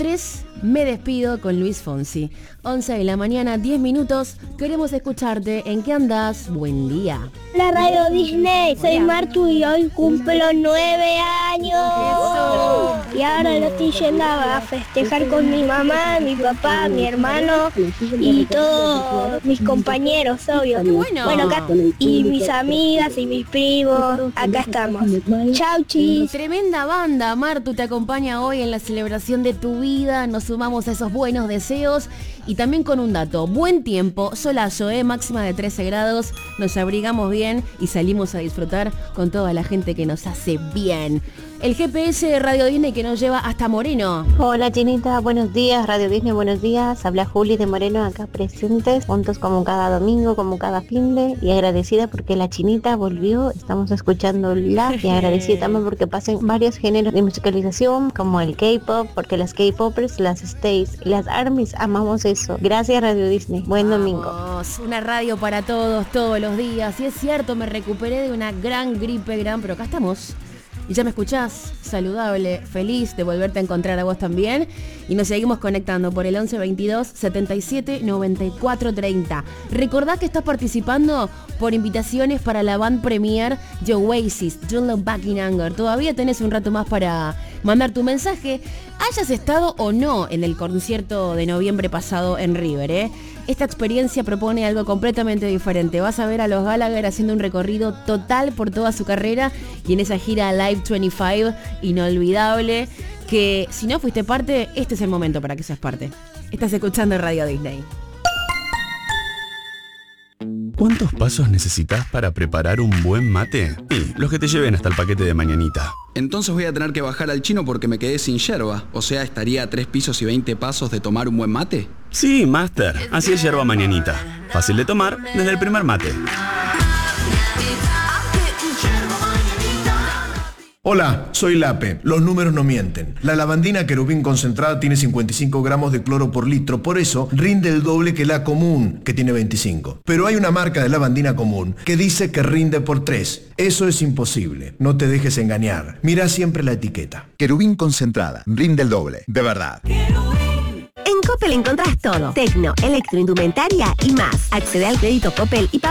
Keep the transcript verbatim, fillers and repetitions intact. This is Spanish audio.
tres me despido con Luis Fonsi. once de la mañana, diez minutos. Queremos escucharte. ¿En qué andás? Buen día. La Radio Disney, soy Martu y hoy cumplo nueve años. Eso. Y ahora lo estoy yendo a festejar con mi mamá, mi papá, mi hermano y todos mis compañeros, obvio. Bueno. Bueno, acá y mis amigas y mis primos, acá estamos. Chau, chis. Tremenda banda, Martu te acompaña hoy en la celebración de tu vida. Nos sumamos a esos buenos deseos y también con un dato. Buen tiempo, solazo, ¿eh? Máxima de trece grados. Nos abrigamos bien y salimos a disfrutar con toda la gente que nos hace bien. El G P S de Radio Disney que nos lleva hasta Moreno. Hola Chinita, buenos días, Radio Disney, buenos días. Habla Juli de Moreno acá presentes, juntos como cada domingo, como cada finde, y agradecida porque la Chinita volvió, estamos escuchándola y agradecida también porque pasen varios géneros de musicalización como el K-pop, porque las K-popers, las Stays, las ARMYs, amamos eso. Gracias Radio Disney, buen domingo. Vamos, una radio para todos, todos los días. Y es cierto, me recuperé de una gran gripe, gran, pero acá estamos. Y ya me escuchás, saludable, feliz de volverte a encontrar a vos también. Y nos seguimos conectando por el once veintidós setenta y siete noventa y cuatro treinta. Recordá que estás participando por invitaciones para la band premier de Oasis, Don't Look Back in Anger. Todavía tenés un rato más para mandar tu mensaje, hayas estado o no en el concierto de noviembre pasado en River, ¿eh? Esta experiencia propone algo completamente diferente. Vas a ver a los Gallagher haciendo un recorrido total por toda su carrera y en esa gira Live veinticinco inolvidable, que si no fuiste parte, este es el momento para que seas parte. Estás escuchando Radio Disney. ¿Cuántos pasos necesitas para preparar un buen mate? Sí, los que te lleven hasta el paquete de mañanita. Entonces voy a tener que bajar al chino porque me quedé sin yerba. O sea, estaría a tres pisos y veinte pasos de tomar un buen mate. Sí, Master. Así es yerba mañanita. Fácil de tomar desde el primer mate. Hola, soy Lape. Los números no mienten. La lavandina querubín concentrada tiene cincuenta y cinco gramos de cloro por litro, por eso rinde el doble que la común, que tiene veinticinco. Pero hay una marca de lavandina común que dice que rinde por tres. Eso es imposible. No te dejes engañar. Mira siempre la etiqueta. Querubín concentrada. Rinde el doble. De verdad. En Coppel encontrás todo. Tecno, electroindumentaria y más. Accede al crédito Coppel y paga